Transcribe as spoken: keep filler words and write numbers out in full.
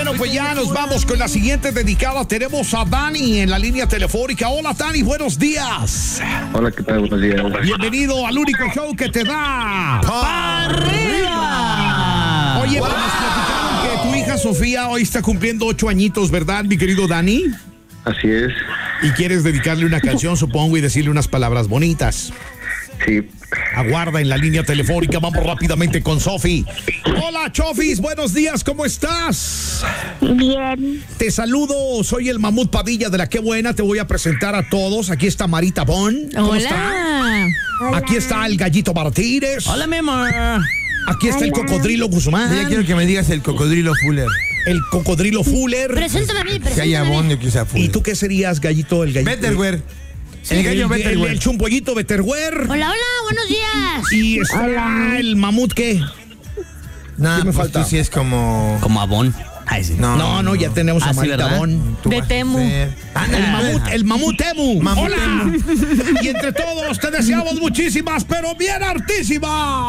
Bueno, pues ya nos vamos con la siguiente dedicada. Tenemos a Dani en la línea telefónica. Hola, Dani, buenos días. Hola, ¿qué tal? Buenos días. Bienvenido al único show que te da ¡Pa' arriba! Oye, pues nos platicaron que tu hija Sofía hoy está cumpliendo ocho añitos, ¿verdad, mi querido Dani? Así es. Y quieres dedicarle una canción, supongo, y decirle unas palabras bonitas. Sí. Aguarda en la línea telefónica, vamos rápidamente con Sofi. Hola, Chofis, buenos días, ¿cómo estás? Bien. Te saludo, soy el Mamut Padilla de la Qué Buena, te voy a presentar a todos. Aquí está Marita Bon. ¿Cómo Hola. está? Aquí está el Gallito Martínez. Hola, mi amor. Aquí está el Hola. Cocodrilo Guzmán. Ya quiero que me digas el cocodrilo Fuller. El Cocodrilo Fuller. Preséntame a mí, Que haya preséntame a mí. bono que sea Fuller. ¿Y tú qué serías, Gallito? El Gallito. Betterware. Sí, El gallo el, el, Betterware. el chumpollito Betterware. Hola, hola, buenos días. Y está Hola. el Mamut, ¿qué? No, ¿Qué me pues falta? tú sí es como... Como Avon. Ay, sí. No, No, no, ya tenemos Ah, a sí, Marita ¿verdad? Bon. tú De vas a Temu. ser- El mamut, el mamut Temu. Mamut Hola. Y entre todos te deseamos muchísimas, pero bien hartísimas.